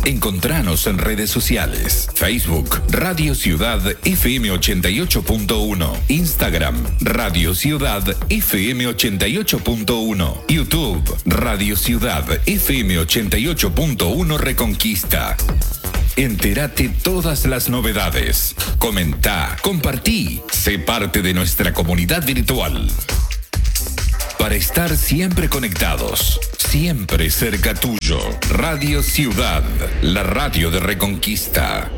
Encontranos en redes sociales. Facebook, Radio Ciudad FM 88.1. Instagram, Radio Ciudad FM 88.1. YouTube, Radio Ciudad FM 88.1 Reconquista. Entérate todas las novedades. Comenta, compartí. Sé parte de nuestra comunidad virtual. Para estar siempre conectados, siempre cerca tuyo. Radio Ciudad, la radio de Reconquista.